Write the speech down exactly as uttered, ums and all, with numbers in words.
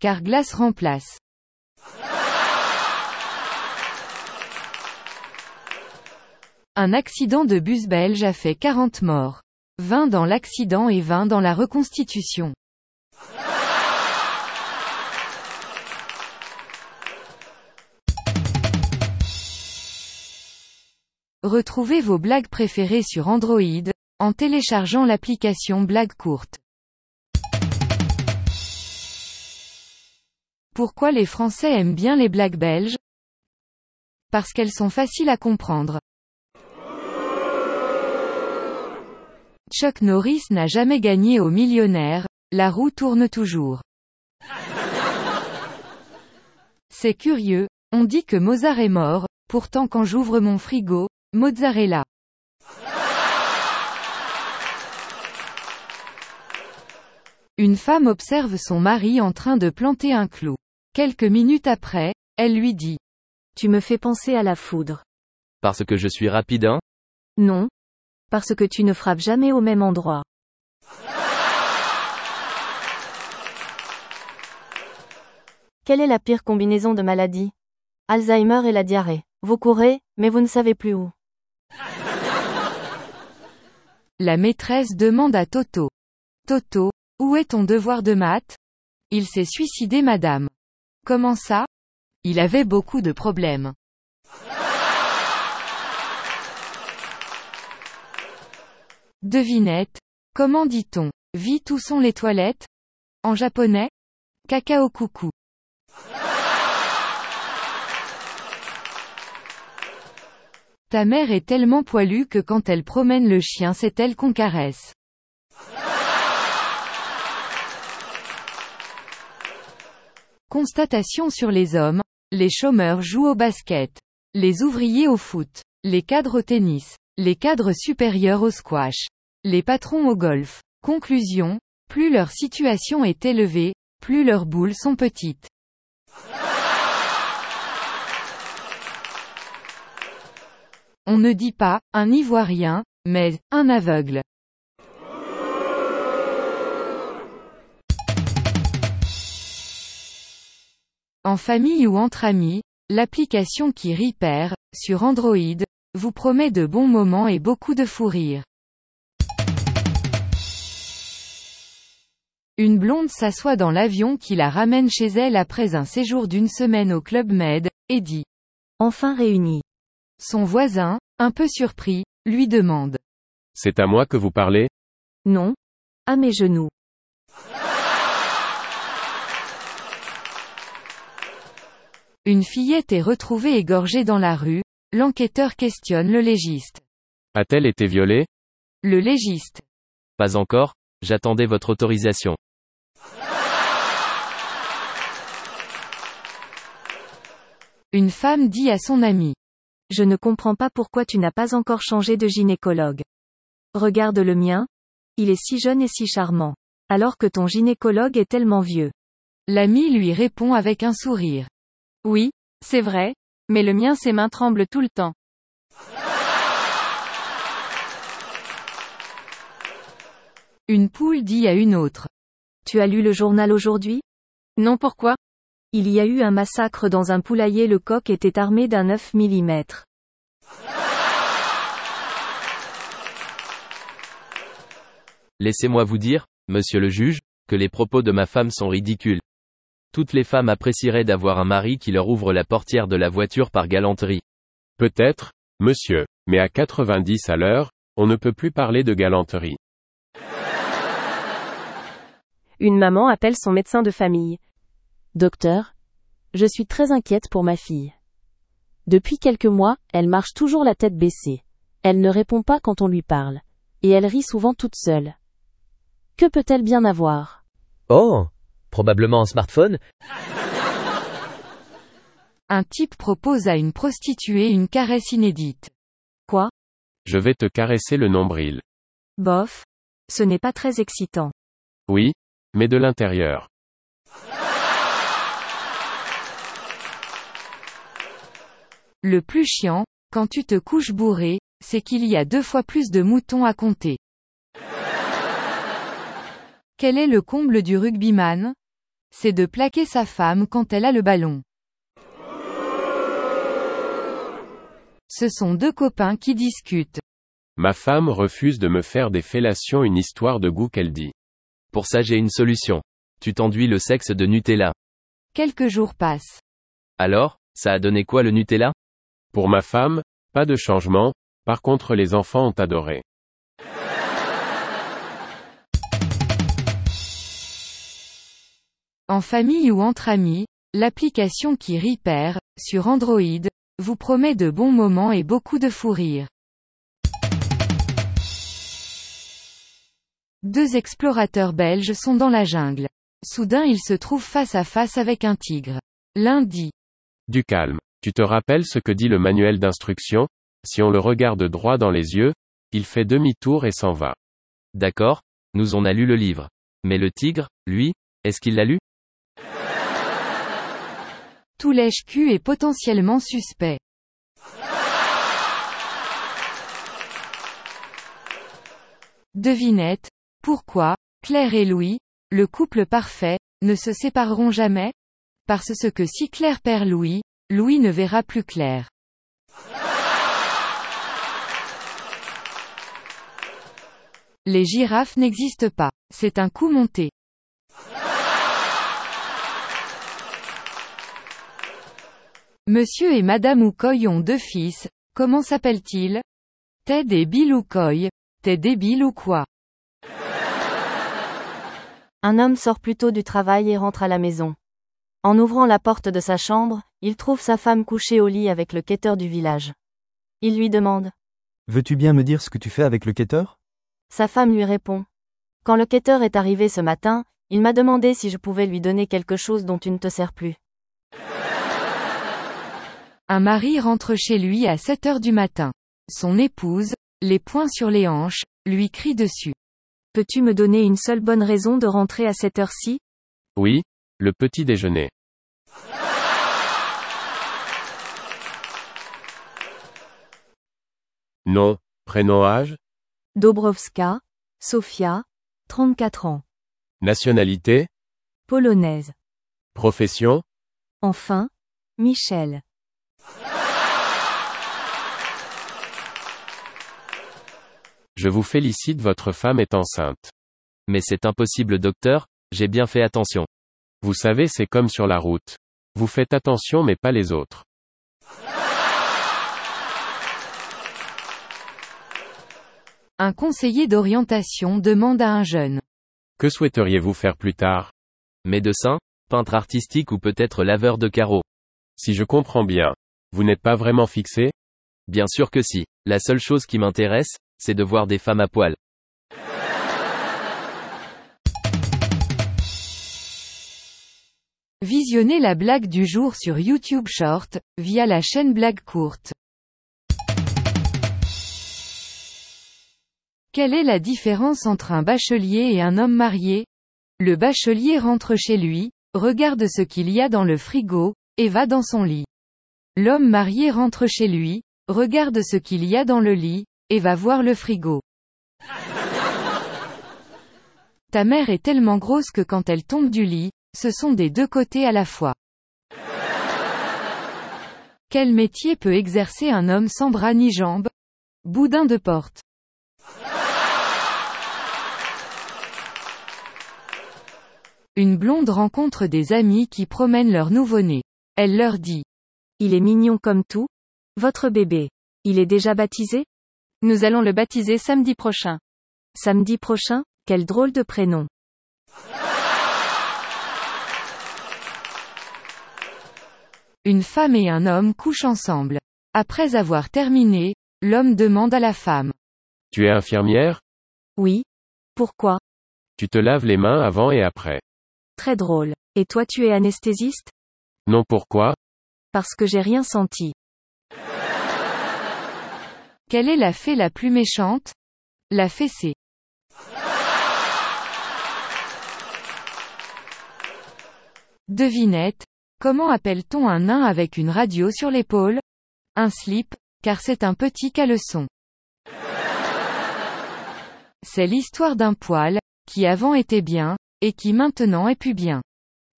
car glace remplace. Un accident de bus belge a fait quarante morts. vingt dans l'accident et vingt dans la reconstitution. Retrouvez vos blagues préférées sur Android, en téléchargeant l'application Blagues courtes. Pourquoi les Français aiment bien les blagues belges? Parce qu'elles sont faciles à comprendre. Chuck Norris n'a jamais gagné au millionnaire, la roue tourne toujours. C'est curieux, on dit que Mozart est mort, pourtant quand j'ouvre mon frigo, mozzarella. Une femme observe son mari en train de planter un clou. Quelques minutes après, elle lui dit: Tu me fais penser à la foudre. Parce que je suis rapide, hein? Non. Parce que tu ne frappes jamais au même endroit. Quelle est la pire combinaison de maladies? Alzheimer et la diarrhée. Vous courez, mais vous ne savez plus où. La maîtresse demande à Toto: Toto, où est ton devoir de maths? Il s'est suicidé madame. Comment ça? Il avait beaucoup de problèmes. Devinette. Comment dit-on vite où sont les toilettes? En japonais? Cacao coucou. Ta mère est tellement poilue que quand elle promène le chien c'est elle qu'on caresse. Constatation sur les hommes. Les chômeurs jouent au basket. Les ouvriers au foot. Les cadres au tennis. Les cadres supérieurs au squash. Les patrons au golf. Conclusion. Plus leur situation est élevée, plus leurs boules sont petites. On ne dit pas « un Ivoirien », mais « un aveugle ». En famille ou entre amis, l'application qui rit perd, sur Android, vous promet de bons moments et beaucoup de fou rire. Une blonde s'assoit dans l'avion qui la ramène chez elle après un séjour d'une semaine au Club Med, et dit: Enfin réunis. Son voisin, un peu surpris, lui demande: C'est à moi que vous parlez? Non. À mes genoux. Une fillette est retrouvée égorgée dans la rue, l'enquêteur questionne le légiste. A-t-elle été violée? Le légiste: Pas encore, j'attendais votre autorisation. Une femme dit à son ami: Je ne comprends pas pourquoi tu n'as pas encore changé de gynécologue. Regarde le mien. Il est si jeune et si charmant. Alors que ton gynécologue est tellement vieux. L'ami lui répond avec un sourire: Oui, c'est vrai, mais le mien ses mains tremblent tout le temps. Une poule dit à une autre: Tu as lu le journal aujourd'hui? Non, pourquoi? Il y a eu un massacre dans un poulailler, le coq était armé d'un neuf millimètres. Laissez-moi vous dire, monsieur le juge, que les propos de ma femme sont ridicules. Toutes les femmes apprécieraient d'avoir un mari qui leur ouvre la portière de la voiture par galanterie. Peut-être, monsieur, mais à quatre-vingt-dix à l'heure, on ne peut plus parler de galanterie. Une maman appelle son médecin de famille. Docteur, je suis très inquiète pour ma fille. Depuis quelques mois, elle marche toujours la tête baissée. Elle ne répond pas quand on lui parle. Et elle rit souvent toute seule. Que peut-elle bien avoir? Oh, probablement un smartphone. Un type propose à une prostituée une caresse inédite. Quoi? Je vais te caresser le nombril. Bof. Ce n'est pas très excitant. Oui, mais de l'intérieur. Le plus chiant, quand tu te couches bourré, c'est qu'il y a deux fois plus de moutons à compter. Quel est le comble du rugbyman? c'est de plaquer sa femme quand elle a le ballon. Ce sont deux copains qui discutent. Ma femme refuse de me faire des fellations, une histoire de goût qu'elle dit. Pour ça j'ai une solution. Tu t'enduis le sexe de Nutella. Quelques jours passent. Alors, ça a donné quoi le Nutella? Pour ma femme, pas de changement, par contre les enfants ont adoré. En famille ou entre amis, l'application qui rit perd, sur Android, vous promet de bons moments et beaucoup de fou rire. Deux explorateurs belges sont dans la jungle. Soudain ils se trouvent face à face avec un tigre. L'un dit. Du calme. Tu te rappelles ce que dit le manuel d'instruction? Si on le regarde droit dans les yeux, il fait demi-tour et s'en va. D'accord, nous on a lu le livre. Mais le tigre, lui, est-ce qu'il l'a lu? Tout lèche-cul est potentiellement suspect. Devinette. Pourquoi, Claire et Louis, le couple parfait, ne se sépareront jamais? Parce que si Claire perd Louis, Louis ne verra plus Claire. Les girafes n'existent pas. C'est un coup monté. Monsieur et Madame Oukoy ont deux fils, comment s'appellent-ils? Ted et Bill Oukoy. T'es débile ou quoi? Un homme sort plus tôt du travail et rentre à la maison. En ouvrant la porte de sa chambre, il trouve sa femme couchée au lit avec le quêteur du village. Il lui demande. Veux-tu bien me dire ce que tu fais avec le quêteur? Sa femme lui répond. Quand le quêteur est arrivé ce matin, il m'a demandé si je pouvais lui donner quelque chose dont tu ne te sers plus. Un mari rentre chez lui à sept heures du matin. Son épouse, les poings sur les hanches, lui crie dessus. Peux-tu me donner une seule bonne raison de rentrer à cette heure-ci? Oui, le petit déjeuner. Nom, prénom, âge? Dobrowska, Sofia, trente-quatre ans. Nationalité? Polonaise. Profession? Enfin, Michel. Je vous félicite, votre femme est enceinte. Mais c'est impossible docteur, j'ai bien fait attention. Vous savez, c'est comme sur la route. Vous faites attention mais pas les autres. Un conseiller d'orientation demande à un jeune. Que souhaiteriez-vous faire plus tard? Médecin, peintre artistique ou peut-être laveur de carreaux? Si je comprends bien, vous n'êtes pas vraiment fixé? Bien sûr que si. La seule chose qui m'intéresse, c'est de voir des femmes à poil. Visionnez la blague du jour sur YouTube Short, via la chaîne Blague Courte. Quelle est la différence entre un bachelier et un homme marié? Le bachelier rentre chez lui, regarde ce qu'il y a dans le frigo, et va dans son lit. L'homme marié rentre chez lui, regarde ce qu'il y a dans le lit, et va voir le frigo. Ta mère est tellement grosse que quand elle tombe du lit, ce sont des deux côtés à la fois. Quel métier peut exercer un homme sans bras ni jambes? Boudin de porte. Une blonde rencontre des amis qui promènent leur nouveau-né. Elle leur dit. Il est mignon comme tout. Votre bébé. Il est déjà baptisé? Nous allons le baptiser samedi prochain. Samedi prochain? Quel drôle de prénom. Une femme et un homme couchent ensemble. Après avoir terminé, l'homme demande à la femme. Tu es infirmière? Oui. Pourquoi? Tu te laves les mains avant et après. Très drôle. Et toi tu es anesthésiste? Non, pourquoi? Parce que j'ai rien senti. Quelle est la fée la plus méchante? La fessée. Devinette. Comment appelle-t-on un nain avec une radio sur l'épaule? Un slip, car c'est un petit caleçon. C'est l'histoire d'un poil, qui avant était bien, et qui maintenant est plus bien.